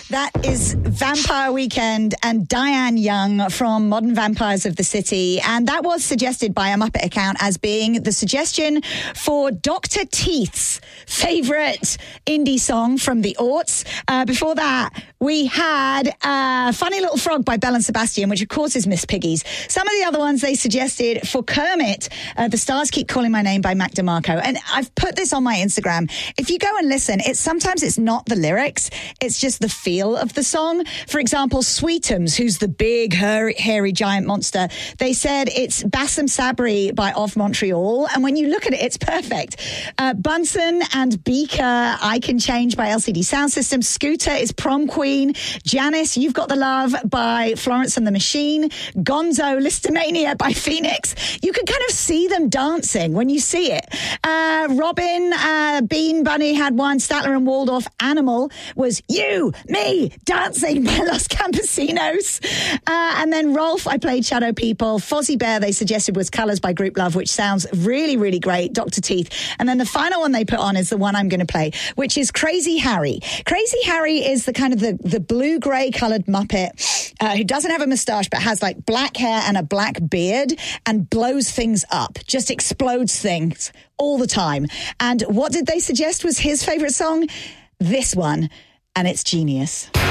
That is Vampire Weekend and Diane Young from Modern Vampires of the City. And that was suggested by a Muppet account as being the suggestion for Dr. Teeth's favourite indie song from the Aughts. Before that, we had Funny Little Frog by Belle and Sebastian, which of course is Miss Piggy's. Some of the other ones they suggested for Kermit, The Stars Keep Calling My Name by Mac DeMarco. And I've put this on my Instagram. If you go and listen, sometimes it's not the lyrics, it's just the feel of the song. For example, Sweetums, who's the big, hairy giant monster, they said it's Bassam Sabri by Of Montreal. And when you look at it, it's perfect. Bunsen and Beaker, I Can Change by LCD Sound System. Scooter is Prom Queen. Janice, You've Got the Love by Florence and the Machine. Gonzo, Listomania by Phoenix. You can kind of see them dancing when you see it. Robin, Bean Bunny had one. Statler and Waldorf, Animal was You, Me, Dancing by Los Campesinos. And then Rolf, I played Shadow People. Fozzie Bear, they suggested, was Colours by Group Love, which sounds really, really great. Dr. Teeth. And then the final one they put on is the one I'm going to play, which is Crazy Harry. Crazy Harry is the kind of the blue-grey coloured Muppet who doesn't have a moustache but has like black hair and a black beard and blows things up, just explodes things all the time. And what did they suggest was his favourite song? This one. And it's genius.